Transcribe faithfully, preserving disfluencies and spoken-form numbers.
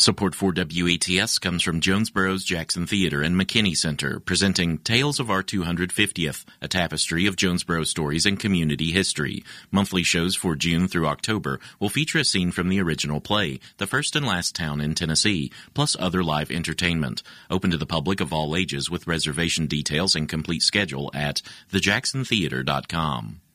Support for W A T S comes from Jonesboro's Jackson Theater and McKinney Center, presenting Tales of Our two hundred fiftieth, a tapestry of Jonesboro stories and community history. Monthly shows for June through October will feature a scene from the original play, The First and Last Town in Tennessee, plus other live entertainment. Open to the public of all ages with reservation details and complete schedule at the jackson theater dot com.